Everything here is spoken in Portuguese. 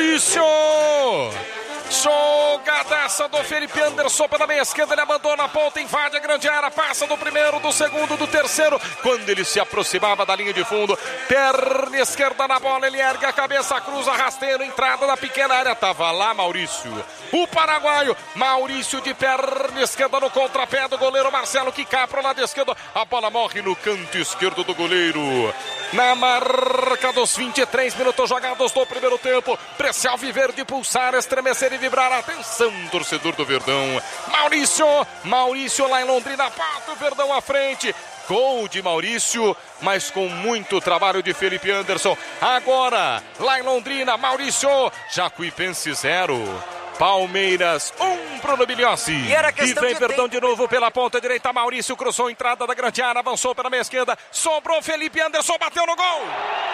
Maurício! Jogadaça do Felipe Anderson pela meia esquerda, ele abandona a ponta, invade a grande área, passa do primeiro, do segundo, do terceiro, quando ele se aproximava da linha de fundo, perna esquerda na bola, ele ergue a cabeça, cruza, rasteiro, entrada da pequena área, tava lá Maurício, o paraguaio, Maurício de perna esquerda no contrapé do goleiro Marcelo, que cai pro lado esquerdo, a bola morre no canto esquerdo do goleiro, na marca dos 23 minutos jogados do primeiro tempo, Precial Viverde pulsar, estremecer e vibrar. Atenção, torcedor do Verdão. Maurício lá em Londrina, bate o Verdão à frente. Gol de Maurício, mas com muito trabalho de Felipe Anderson. Agora, lá em Londrina, Maurício, Jacuipense 0. Palmeiras 1 pro Nobiliossi. E vem Verdão de novo pela ponta direita. Maurício cruzou a entrada da grande área, avançou pela meia esquerda. Sobrou Felipe Anderson, bateu no gol.